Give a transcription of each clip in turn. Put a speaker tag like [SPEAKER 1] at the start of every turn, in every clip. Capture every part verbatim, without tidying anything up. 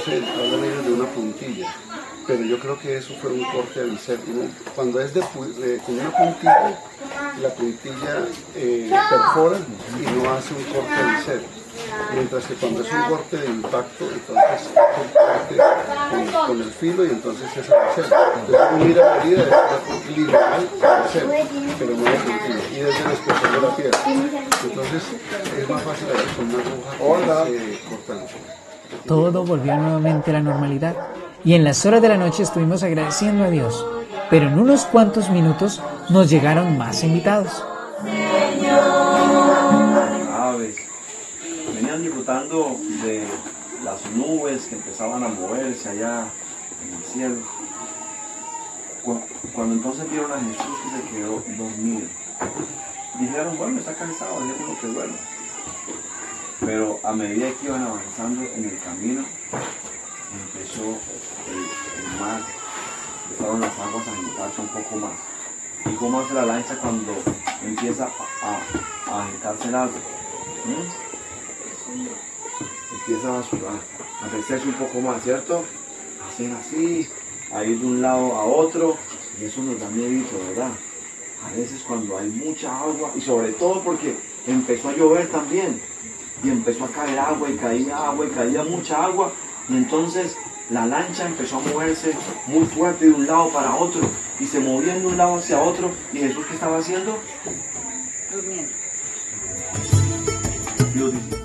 [SPEAKER 1] dice, hablan ellos de una puntilla, pero yo creo que eso fue un corte de bisel. ¿No? Cuando es de, de, con una puntilla, la puntilla eh, perfora y no hace un corte de bisel. Mientras que cuando es un corte de impacto, entonces es un corte con, con el filo y entonces es el bisel. Entonces uno mira la herida, es lineal el bisel, pero no la puntilla. Y desde la espesor de la piel. Entonces es más fácil hacer con una aguja eh, cortando.
[SPEAKER 2] Todo volvió nuevamente a la normalidad y en las horas de la noche estuvimos agradeciendo a Dios, pero en unos cuantos minutos nos llegaron más invitados.
[SPEAKER 3] Aves venían disfrutando de las nubes que empezaban a moverse allá en el cielo. Cuando entonces vieron a Jesús que se quedó dormido, dijeron, bueno, está cansado, déjenlo que duerma. Pero a medida que iban avanzando en el camino, empezó el, el mar, empezaron las aguas a agitarse un poco más. ¿Y cómo hace la lancha cuando empieza a, a agitarse el agua? ¿Mm? Empieza a sudar, a crecerse un poco más, ¿cierto? Hacen así, a ir de un lado a otro, y eso nos da miedo, ¿verdad? A veces cuando hay mucha agua, y sobre todo porque empezó a llover también, y empezó a caer agua, y caía agua, y caía mucha agua, y entonces la lancha empezó a moverse muy fuerte de un lado para otro, y se movía de un lado hacia otro, y Jesús, ¿qué estaba haciendo?
[SPEAKER 4] Durmiendo.
[SPEAKER 3] Dios dice.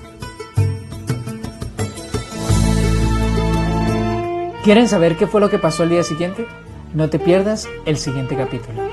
[SPEAKER 2] ¿Quieren saber qué fue lo que pasó al día siguiente? No te pierdas el siguiente capítulo.